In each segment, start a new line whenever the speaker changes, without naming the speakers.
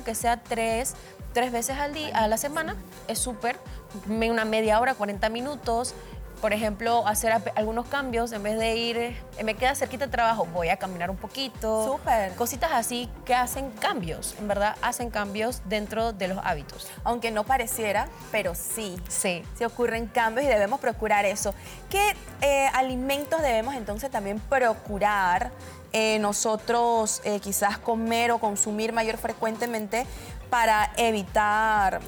que sea tres veces al día, a la semana, es súper. Una media hora, 40 minutos. Por ejemplo, hacer algunos cambios, en vez de ir, me queda cerquita el trabajo, voy a caminar un poquito.
Súper.
Cositas así que hacen cambios, en verdad, hacen cambios dentro de los hábitos.
Aunque no pareciera, pero sí.
Sí.
Sí ocurren cambios y debemos procurar eso. ¿Qué alimentos debemos entonces también procurar nosotros quizás comer o consumir mayor frecuentemente para evitar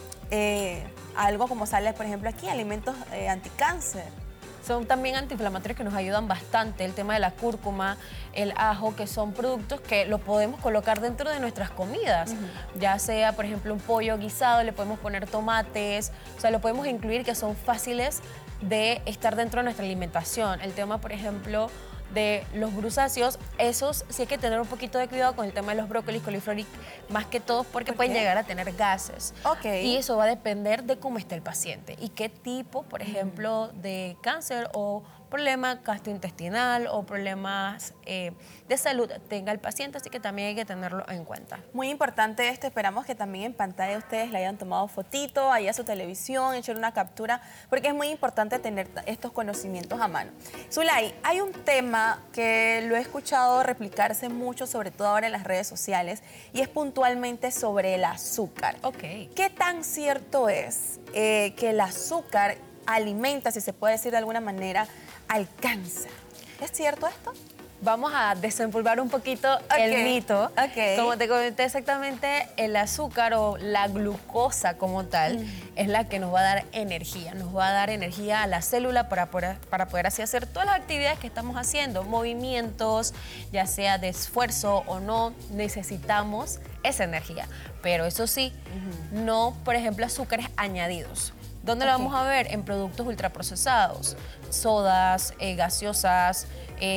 algo como sale, por ejemplo, aquí, alimentos anticáncer?
Son también antiinflamatorios que nos ayudan bastante. El tema de la cúrcuma, el ajo, que son productos que lo podemos colocar dentro de nuestras comidas. Ya sea, por ejemplo, un pollo guisado, le podemos poner tomates, o sea, lo podemos incluir, que son fáciles de estar dentro de nuestra alimentación. El tema, por ejemplo, de los brusáceos, esos sí hay que tener un poquito de cuidado con el tema de los brócolis, coliflor, más que todo porque pueden llegar a tener gases. Y eso va a depender de cómo esté el paciente y qué tipo, por ejemplo, de cáncer o problema gastrointestinal o problemas de salud tenga el paciente, así que también hay que tenerlo en cuenta.
Muy importante esto, esperamos que también en pantalla ustedes le hayan tomado fotito, ahí a su televisión, echar una captura, porque es muy importante tener estos conocimientos a mano. Zulay, hay un tema que lo he escuchado replicarse mucho, sobre todo ahora en las redes sociales, y es puntualmente sobre el azúcar. ¿Qué tan cierto es que el azúcar alimenta, si se puede decir de alguna manera, al cáncer? ¿Es cierto esto?
Vamos a desempolvar un poquito el mito. Como te comenté exactamente, el azúcar o la glucosa como tal es la que nos va a dar energía. Nos va a dar energía a la célula para poder así hacer todas las actividades que estamos haciendo. Movimientos, ya sea de esfuerzo o no, necesitamos esa energía. Pero eso sí, no, por ejemplo, azúcares añadidos. ¿Dónde lo vamos a ver? En productos ultraprocesados, sodas, gaseosas,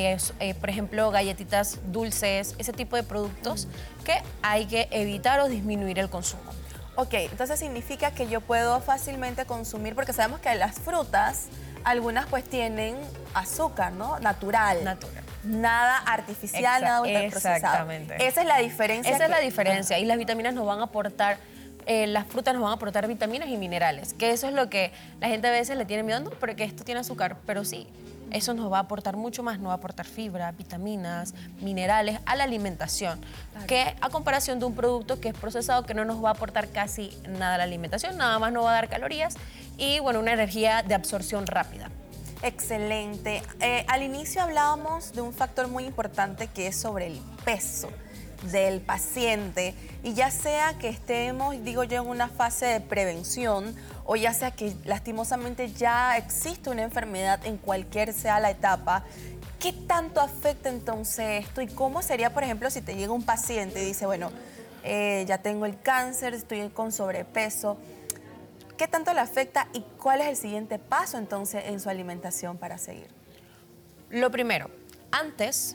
por ejemplo, galletitas dulces, ese tipo de productos que hay que evitar o disminuir el consumo.
Entonces significa que yo puedo fácilmente consumir, porque sabemos que las frutas, algunas pues tienen azúcar, ¿no? Natural. Nada artificial, nada ultraprocesado.
Exactamente.
Esa es la diferencia.
Esa es la diferencia. Y las vitaminas nos van a aportar... las frutas nos van a aportar vitaminas y minerales, que eso es lo que la gente a veces le tiene miedo, no, porque esto tiene azúcar, pero sí, eso nos va a aportar mucho más, nos va a aportar fibra, vitaminas, minerales a la alimentación, que a comparación de un producto que es procesado, que no nos va a aportar casi nada a la alimentación, nada más nos va a dar calorías y, bueno, una energía de absorción rápida.
Excelente. Al inicio hablábamos de un factor muy importante que es sobre el peso del paciente, y ya sea que estemos, digo yo, en una fase de prevención o ya sea que lastimosamente ya existe una enfermedad en cualquier sea la etapa, ¿qué tanto afecta entonces esto? ¿Y cómo sería, por ejemplo, si te llega un paciente y dice, bueno, ya tengo el cáncer, estoy con sobrepeso? ¿Qué tanto le afecta y cuál es el siguiente paso entonces en su alimentación para seguir?
Lo primero, antes...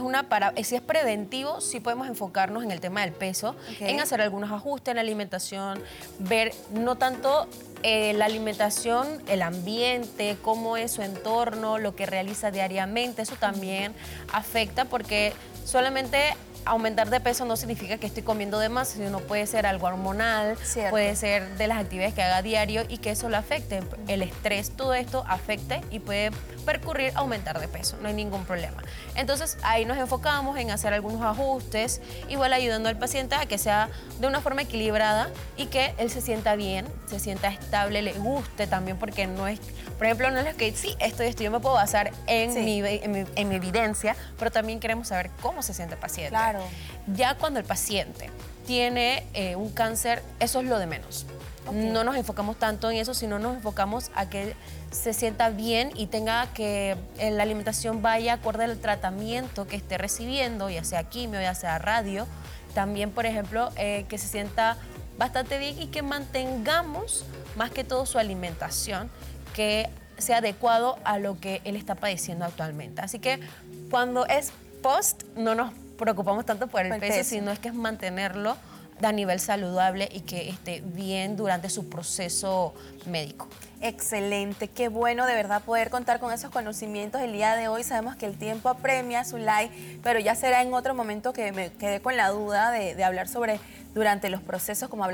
Si es preventivo, sí podemos enfocarnos en el tema del peso, en hacer algunos ajustes en la alimentación, ver no tanto la alimentación, el ambiente, cómo es su entorno, lo que realiza diariamente, eso también afecta porque solamente aumentar de peso no significa que estoy comiendo de más, sino puede ser algo hormonal, puede ser de las actividades que haga diario y que eso lo afecte. El estrés, todo esto afecte y puede percurrir a aumentar de peso, no hay ningún problema. Entonces ahí nos enfocamos en hacer algunos ajustes, igual ayudando al paciente a que sea de una forma equilibrada y que él se sienta bien, se sienta estable, le guste también, porque no es, por ejemplo, no es que sí, esto yo me puedo basar en mi evidencia, pero también queremos saber cómo se siente el paciente. Ya cuando el paciente tiene un cáncer, eso es lo de menos. No nos enfocamos tanto en eso, sino nos enfocamos a que se sienta bien y tenga que la alimentación vaya acorde al tratamiento que esté recibiendo, ya sea quimio, ya sea radio. También, por ejemplo, que se sienta bastante bien y que mantengamos más que todo su alimentación, que sea adecuado a lo que él está padeciendo actualmente. Así que cuando es post, no nos preocupamos tanto por el peso, sino es que es mantenerlo a nivel saludable y que esté bien durante su proceso médico.
Excelente, qué bueno de verdad poder contar con esos conocimientos el día de hoy. Sabemos que el tiempo apremia, Zulay, pero ya será en otro momento que me quedé con la duda de hablar sobre durante los procesos, como hablamos